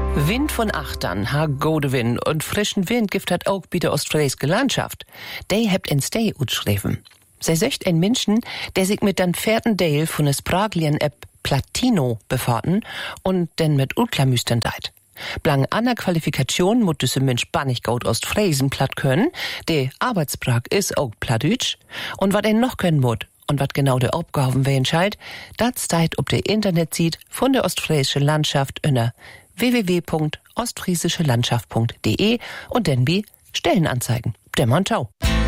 Wind von Achtern, gode Wind und frischen Wind gibt hat auch bei der ostfriesische Landschaft. Die habt en Stay utschreven. Sie söcht ein Menschen, der sich mit den vierten Teil von der Spraglien-App Platino befahrten und denn mit Ulklamüstern deit. Blang aner Qualifikation mut düsse Mensch bannig gaut Ostfriesen platt können, de Arbeitsprag is auch plattdütsch, und wat noch können mut, und wat genau der Aufgaben wer entscheidt, dat steigt ob der Internetseite von der ostfriesische Landschaft unter www.ostfriesischelandschaft.de und dann bi Stellenanzeigen. Der Montau.